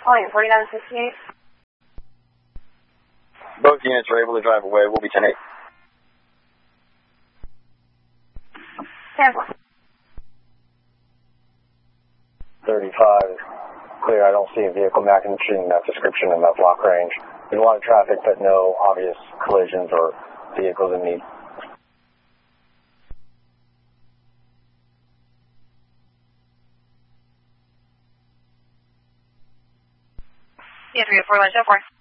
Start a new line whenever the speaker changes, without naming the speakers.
calling 4968.
Both units are able to drive away. We'll be 10-8.
10-4.
35 is clear. I don't see a vehicle matching that description in that block range. There's a lot of traffic, but no obvious collisions or vehicles in need.
Yeah, 304, 4.